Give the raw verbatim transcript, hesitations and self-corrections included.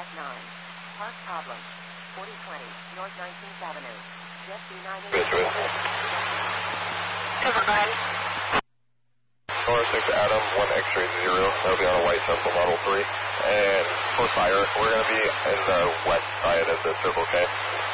F nine. Park problem. forty twenty North nineteenth Avenue. Jet B nine eight. Cover nine. four six Adam, one X-ray zero. That'll be on a white Tesla Model three. And for fire, we're going to be in the west side of the Circle K.